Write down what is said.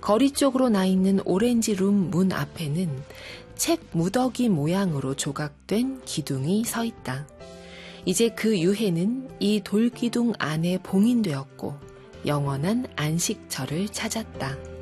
거리 쪽으로 나 있는 오렌지 룸 문 앞에는 책 무더기 모양으로 조각된 기둥이 서 있다. 이제 그 유해는 이 돌기둥 안에 봉인되었고 영원한 안식처를 찾았다.